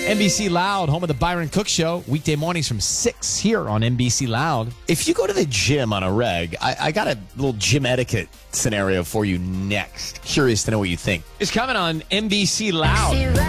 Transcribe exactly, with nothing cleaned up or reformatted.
N B C Loud, home of the Byron Cook Show, weekday mornings from six here on N B C Loud. If you go to the gym on a reg, I, I got a little gym etiquette scenario for you next. Curious to know what you think. It's coming on N B C Loud.